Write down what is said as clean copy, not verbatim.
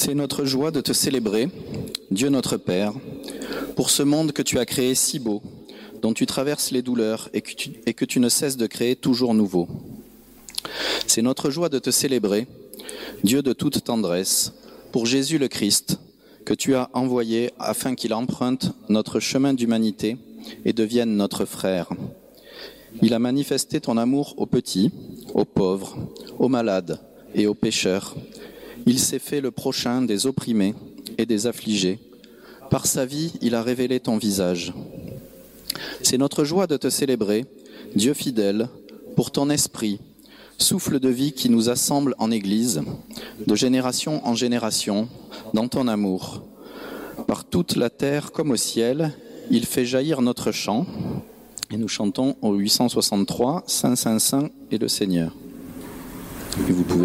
C'est notre joie de te célébrer, Dieu notre Père, pour ce monde que tu as créé si beau, dont tu traverses les douleurs et que tu ne cesses de créer toujours nouveau. C'est notre joie de te célébrer, Dieu de toute tendresse, pour Jésus le Christ, que tu as envoyé afin qu'il emprunte notre chemin d'humanité et devienne notre frère. Il a manifesté ton amour aux petits, aux pauvres, aux malades et aux pécheurs. Il s'est fait le prochain des opprimés et des affligés. Par sa vie, il a révélé ton visage. C'est notre joie de te célébrer, Dieu fidèle, pour ton esprit, souffle de vie qui nous assemble en Église, de génération en génération, dans ton amour. Par toute la terre comme au ciel, il fait jaillir notre chant. Et nous chantons au 863, Saint, Saint, Saint est le Seigneur. Et vous pouvez